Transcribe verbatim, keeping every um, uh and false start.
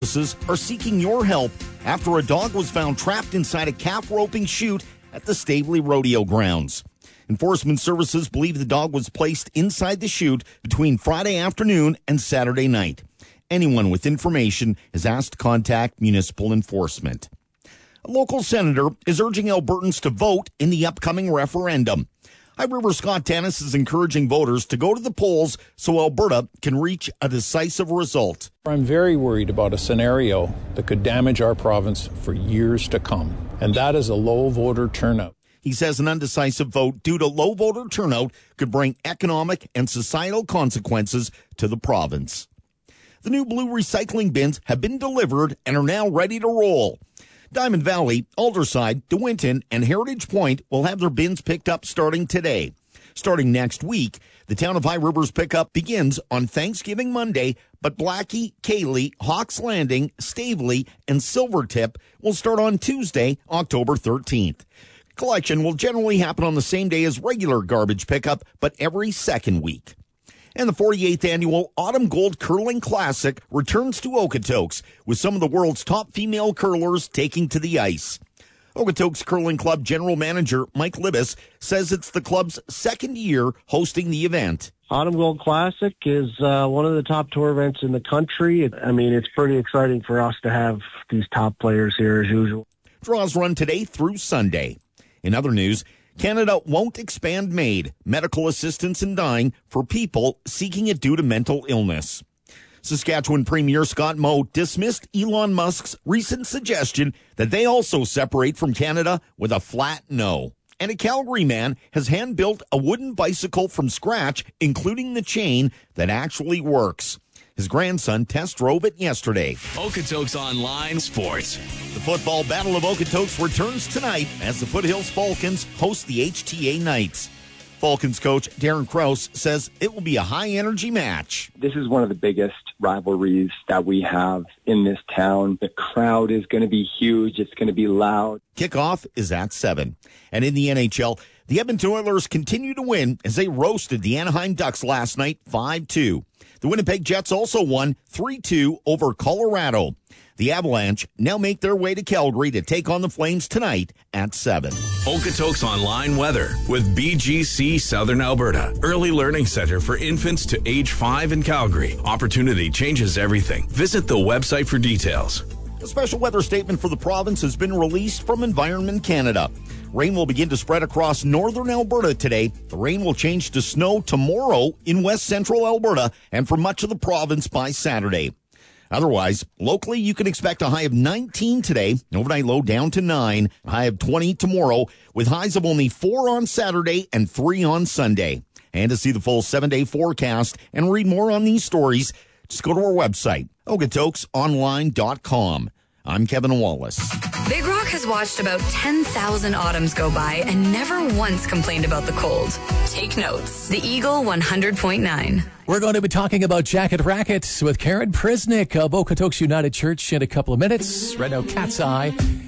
Services are seeking your help after a dog was found trapped inside a calf roping chute at the Staveley Rodeo grounds. Enforcement Services believe the dog was placed inside the chute between Friday afternoon and Saturday night. Anyone with information is asked to contact municipal enforcement. A local senator is urging Albertans to vote in the upcoming referendum. High River Scott Dennis is encouraging voters to go to the polls so Alberta can reach a decisive result. I'm very worried about a scenario that could damage our province for years to come, and that is a low voter turnout. He says an undecisive vote due to low voter turnout could bring economic and societal consequences to the province. The new blue recycling bins have been delivered and are now ready to roll. Diamond Valley, Alderside, DeWinton, and Heritage Point will have their bins picked up starting today. Starting next week, the Town of High River's pickup begins on Thanksgiving Monday, but Blackie, Cayley, Hawks Landing, Staveley, and Silvertip will start on Tuesday, October thirteenth. Collection will generally happen on the same day as regular garbage pickup, but every second week. And the forty-eighth Annual Autumn Gold Curling Classic returns to Okotoks, with some of the world's top female curlers taking to the ice. Okotoks Curling Club General Manager Mike Libis says it's the club's second year hosting the event. Autumn Gold Classic is uh, one of the top tour events in the country. I mean, it's pretty exciting for us to have these top players here as usual. Draws run today through Sunday. In other news, Canada won't expand MAID, medical assistance in dying, for people seeking it due to mental illness. Saskatchewan Premier Scott Moe dismissed Elon Musk's recent suggestion that they also separate from Canada with a flat no. And a Calgary man has hand-built a wooden bicycle from scratch, including the chain, that actually works. His grandson test drove it yesterday. Okotoks Online Sports. The football battle of Okotoks returns tonight as the Foothills Falcons host the H T A Knights. Falcons coach Darren Krause says it will be a high-energy match. This is one of the biggest rivalries that we have in this town. The crowd is going to be huge. It's going to be loud. Kickoff is at seven. And in the N H L, the Edmonton Oilers continue to win as they roasted the Anaheim Ducks last night five two. The Winnipeg Jets also won three two over Colorado. The Avalanche now make their way to Calgary to take on the Flames tonight at seven. Okotoks Online Weather with B G C Southern Alberta. Early Learning Center for infants to age five in Calgary. Opportunity changes everything. Visit the website for details. A special weather statement for the province has been released from Environment Canada. Rain will begin to spread across northern Alberta today. The rain will change to snow tomorrow in west central Alberta and for much of the province by Saturday. Otherwise, locally, you can expect a high of nineteen today, overnight low down to nine, a high of twenty tomorrow, with highs of only four on Saturday and three on Sunday. And to see the full seven-day forecast and read more on these stories, just go to our website, okotoks online dot com. I'm Kevin Wallace. Big Rock has watched about ten thousand autumns go by and never once complained about the cold. Take notes. The Eagle one hundred point nine. We're going to be talking about Jacket Racket with Karen Prisnick of Okotoks United Church in a couple of minutes. Right now, Cat's Eye